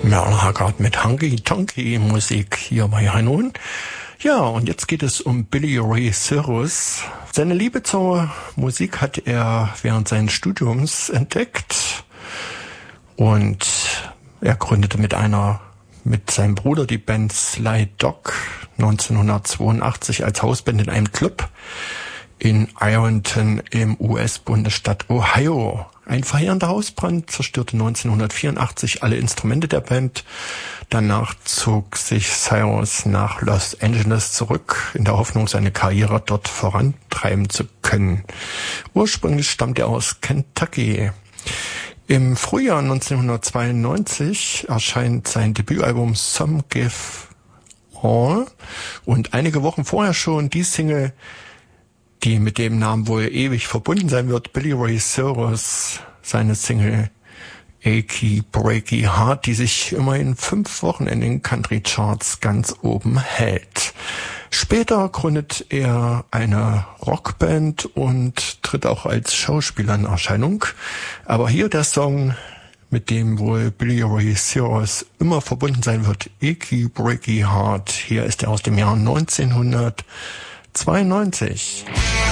Merle Haggard mit Honky Tonky Musik hier bei Hanun. Ja, und jetzt geht es um Billy Ray Cyrus. Seine Liebe zur Musik hat er während seines Studiums entdeckt und er gründete mit seinem Bruder die Band Sly Dog 1982 als Hausband in einem Club in Ironton im US-Bundesstaat Ohio. Ein verheerender Hausbrand zerstörte 1984 alle Instrumente der Band. Danach zog sich Cyrus nach Los Angeles zurück, in der Hoffnung, seine Karriere dort vorantreiben zu können. Ursprünglich stammt er aus Kentucky. Im Frühjahr 1992 erscheint sein Debütalbum Some Give All und einige Wochen vorher schon die Single, die mit dem Namen wohl ewig verbunden sein wird, Billy Ray Cyrus, seine Single Achy Breaky Heart, die sich immerhin 5 Wochen in den Country Charts ganz oben hält. Später gründet er eine Rockband und tritt auch als Schauspieler in Erscheinung. Aber hier der Song, mit dem wohl Billy Ray Cyrus immer verbunden sein wird, Achy Breaky Heart. Hier ist er aus dem Jahr 1992.